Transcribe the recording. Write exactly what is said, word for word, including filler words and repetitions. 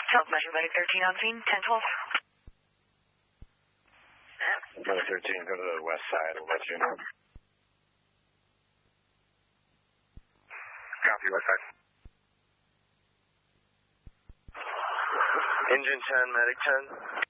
Health Measure Medic thirteen on scene, ten twelve. Medic thirteen, go to the west side. We'll let you know. Copy, west side. Engine ten, Medic ten.